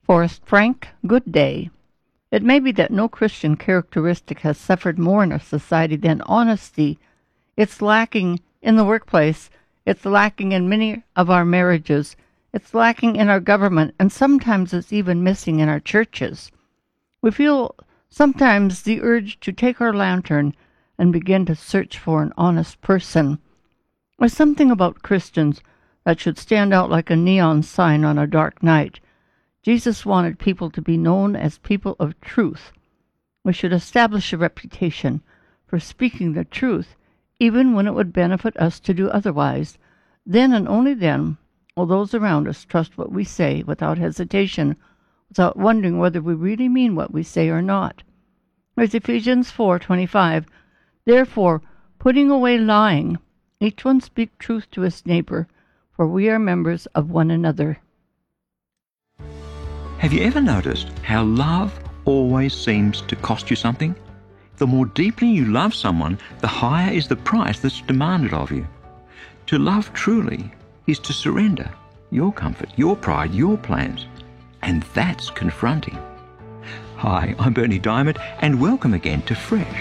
Forrest Frank, good day. It may be that no Christian characteristic has suffered more in our society than honesty. It's lacking in the workplace. It's lacking in many of our marriages. It's lacking in our government, and sometimes it's even missing in our churches. We feel sometimes the urge to take our lantern and begin to search for an honest person. There's something about Christians that should stand out like a neon sign on a dark night. Jesus wanted people to be known as people of truth. We should establish a reputation for speaking the truth, even when it would benefit us to do otherwise. Then and only then will those around us trust what we say without hesitation, without wondering whether we really mean what we say or not. There's Ephesians 4:25. Therefore, putting away lying, each one speak truth to his neighbor, for we are members of one another. Have you ever noticed how love always seems to cost you something? The more deeply you love someone, the higher is the price that's demanded of you. To love truly is to surrender your comfort, your pride, your plans, and that's confronting. Hi, I'm Bernie Diamond, and welcome again to Fresh.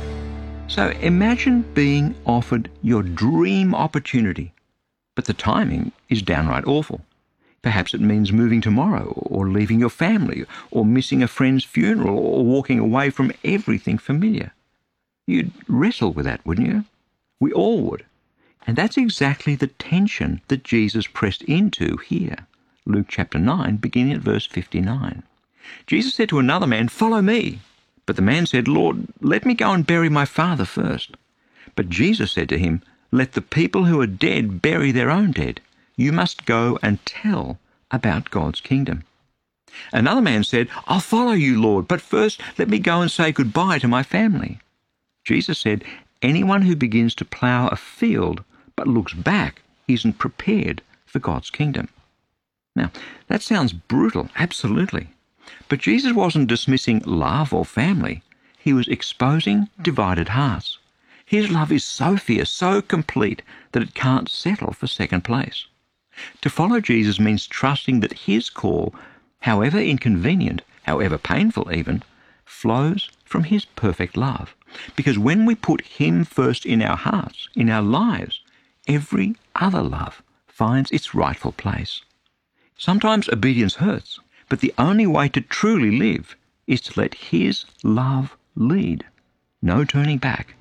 So imagine being offered your dream opportunity, but the timing is downright awful. Perhaps it means moving tomorrow, or leaving your family, or missing a friend's funeral, or walking away from everything familiar. You'd wrestle with that, wouldn't you? We all would. And that's exactly the tension that Jesus pressed into here. Luke chapter 9, beginning at verse 59. Jesus said to another man, "Follow me." But the man said, "Lord, let me go and bury my father first." But Jesus said to him, "Let the people who are dead bury their own dead. You must go and tell about God's kingdom." Another man said, "I'll follow you, Lord, but first let me go and say goodbye to my family." Jesus said, "Anyone who begins to plough a field but looks back isn't prepared for God's kingdom." Now, that sounds brutal, absolutely. But Jesus wasn't dismissing love or family. He was exposing divided hearts. His love is so fierce, so complete, that it can't settle for second place. To follow Jesus means trusting that his call, however inconvenient, however painful even, flows from his perfect love. Because when we put him first in our hearts, in our lives, every other love finds its rightful place. Sometimes obedience hurts, but the only way to truly live is to let his love lead. No turning back.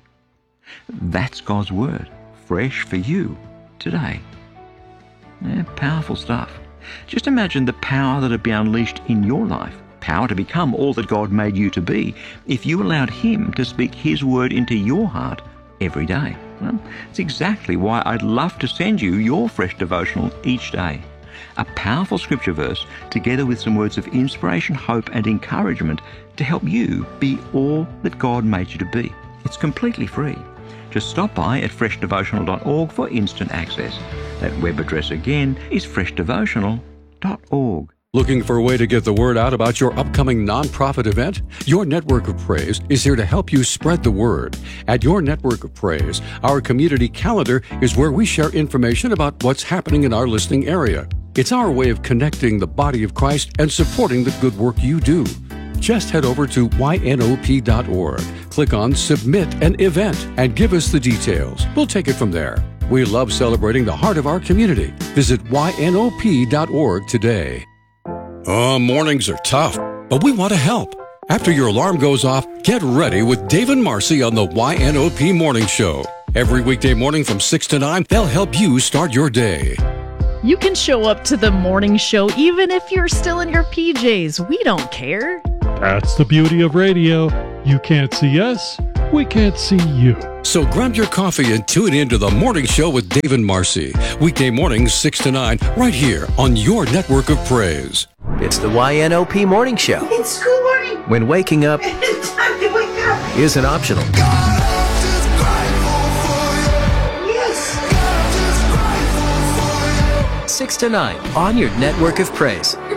That's God's word, fresh for you today. Yeah, powerful stuff. Just imagine the power that would be unleashed in your life, power to become all that God made you to be, if you allowed him to speak his word into your heart every day. Well, it's exactly why I'd love to send you your fresh devotional each day. A powerful scripture verse together with some words of inspiration, hope and encouragement to help you be all that God made you to be. It's completely free. Just stop by at freshdevotional.org for instant access. That web address again is freshdevotional.org. Looking for a way to get the word out about your upcoming nonprofit event? Your Network of Praise is here to help you spread the word. At Your Network of Praise, our community calendar is where we share information about what's happening in our listening area. It's our way of connecting the body of Christ and supporting the good work you do. Just head over to ynop.org, click on Submit an Event, and give us the details. We'll take it from there. We love celebrating the heart of our community. Visit ynop.org today. Oh, mornings are tough, but we want to help. After your alarm goes off, get ready with Dave and Marcy on the YNOP Morning Show. Every weekday morning from 6 to 9, they'll help you start your day. You can show up to the morning show even if you're still in your PJs. We don't care. That's the beauty of radio. You can't see us, we can't see you. So grab your coffee and tune in to the Morning Show with Dave and Marcy. Weekday mornings 6 to 9, right here on Your Network of Praise. It's the YNOP Morning Show. It's school morning. When waking up It's time to wake up. isn't optional. Yes. 6 to 9 on Your Network of Praise.